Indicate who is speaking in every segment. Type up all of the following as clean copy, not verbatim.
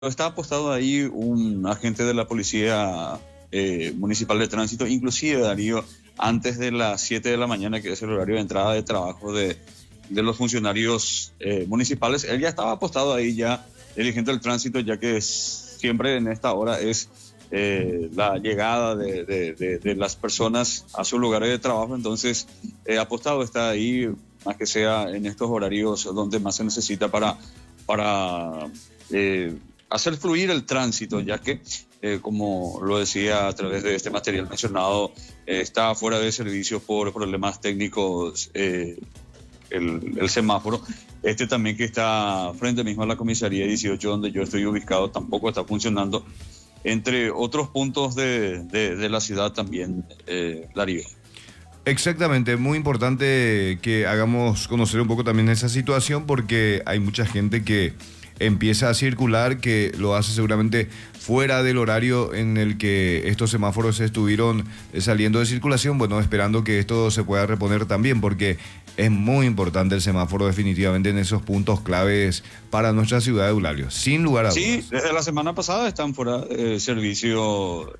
Speaker 1: está apostado ahí un agente de la policía municipal de tránsito, inclusive Darío, antes de las 7 de la mañana, que es el horario de entrada de trabajo de los funcionarios municipales. Él ya estaba apostado ahí ya, el agente del tránsito, ya que siempre en esta hora es la llegada de las personas a sus lugares de trabajo. Entonces, apostado está ahí, más que sea en estos horarios donde más se necesita para hacer fluir el tránsito, ya que, como lo decía a través de este material mencionado, está fuera de servicio por problemas técnicos el semáforo. Este también, que está frente mismo a la comisaría 18, donde yo estoy ubicado, tampoco está funcionando, entre otros puntos de la ciudad también, Darío.
Speaker 2: Exactamente, muy importante que hagamos conocer un poco también esa situación, porque hay mucha gente que empieza a circular, que lo hace seguramente fuera del horario en el que estos semáforos estuvieron saliendo de circulación. Bueno, esperando que esto se pueda reponer también, porque es muy importante el semáforo definitivamente en esos puntos claves para nuestra ciudad de Eulalio, sin lugar a dudas.
Speaker 1: Sí, desde la semana pasada están fuera de servicio,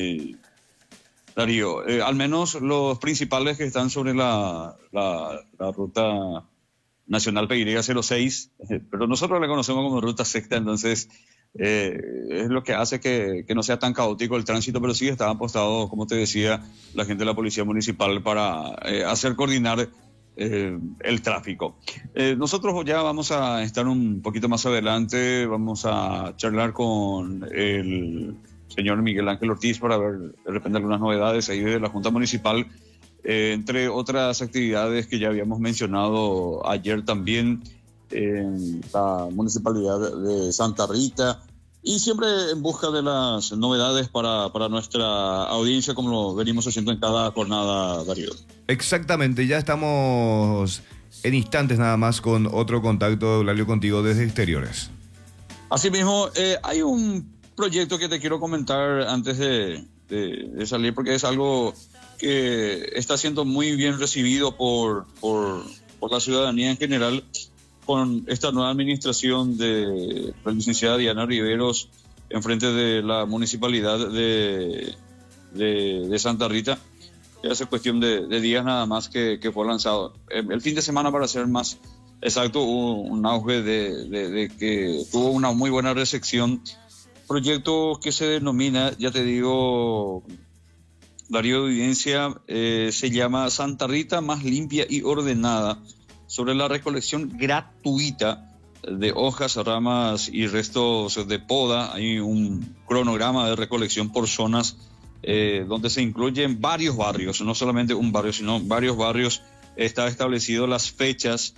Speaker 1: Darío. Al menos los principales que están sobre la ruta nacional PY06, pero nosotros la conocemos como ruta sexta. Entonces es lo que hace que no sea tan caótico el tránsito, pero sí está apostado, como te decía, la gente de la policía municipal para hacer coordinar el tráfico. Nosotros ya vamos a estar un poquito más adelante, vamos a charlar con el señor Miguel Ángel Ortiz para ver de repente algunas novedades ahí de la Junta Municipal, entre otras actividades que ya habíamos mencionado ayer también en la Municipalidad de Santa Rita, y siempre en busca de las novedades para nuestra audiencia, como lo venimos haciendo en cada jornada, Darío.
Speaker 2: Exactamente, ya estamos en instantes nada más con otro contacto, Eulalio, contigo desde exteriores.
Speaker 1: Asimismo, hay un proyecto que te quiero comentar antes de salir, porque es algo que está siendo muy bien recibido por la ciudadanía en general, con esta nueva administración de la licenciada Diana Riveros en frente de la municipalidad de Santa Rita. Hace cuestión de días nada más que fue lanzado. El fin de semana, para ser más exacto, hubo un auge de que tuvo una muy buena recepción. Proyecto que se denomina, ya te digo, Darío de Evidencia, se llama Santa Rita más limpia y ordenada, sobre la recolección gratuita de hojas, ramas y restos de poda. Hay un cronograma de recolección por zonas, donde se incluyen varios barrios, no solamente un barrio, sino varios barrios. Está establecido las fechas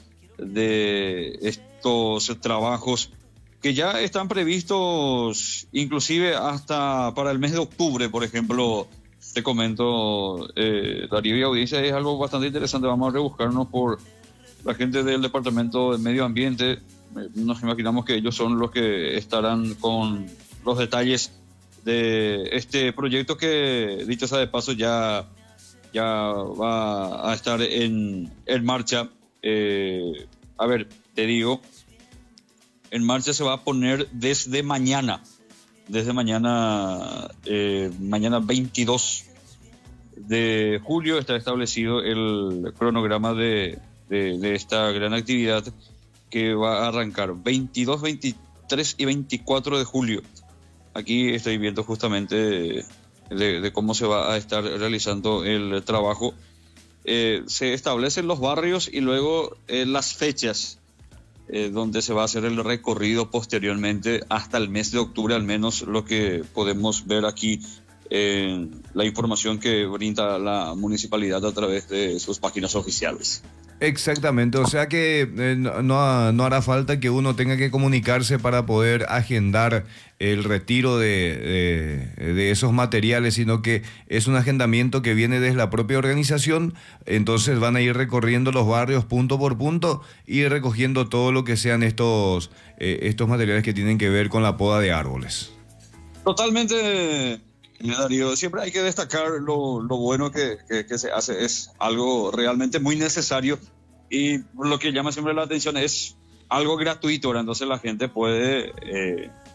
Speaker 1: de estos trabajos, que ya están previstos inclusive hasta para el mes de octubre, por ejemplo. Te comento, Darío y audiencia, es algo bastante interesante. Vamos a rebuscarnos por la gente del Departamento de Medio Ambiente. Nos imaginamos que ellos son los que estarán con los detalles de este proyecto, que, dicho sea de paso, ya va a estar en marcha. A ver, te digo, en marcha se va a poner desde mañana, mañana 22 de julio está establecido el cronograma de esta gran actividad, que va a arrancar 22, 23 y 24 de julio. Aquí estoy viendo justamente de cómo se va a estar realizando el trabajo. Se establecen los barrios y luego las fechas donde se va a hacer el recorrido posteriormente hasta el mes de octubre, al menos lo que podemos ver aquí en la información que brinda la municipalidad a través de sus páginas oficiales.
Speaker 2: Exactamente, o sea que no hará falta que uno tenga que comunicarse para poder agendar el retiro de esos materiales, sino que es un agendamiento que viene desde la propia organización. Entonces van a ir recorriendo los barrios punto por punto y recogiendo todo lo que sean estos materiales que tienen que ver con la poda de árboles.
Speaker 1: Totalmente, Darío. Siempre hay que destacar lo bueno que se hace. Es algo realmente muy necesario, y lo que llama siempre la atención es algo gratuito, ¿verdad? Entonces la gente puede